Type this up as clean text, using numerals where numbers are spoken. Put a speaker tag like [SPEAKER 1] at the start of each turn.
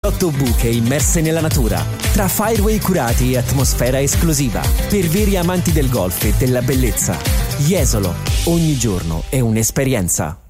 [SPEAKER 1] 8 buche immerse nella natura, tra fireway curati e atmosfera esclusiva, per veri amanti del golf e della bellezza. Jesolo, ogni giorno è un'esperienza.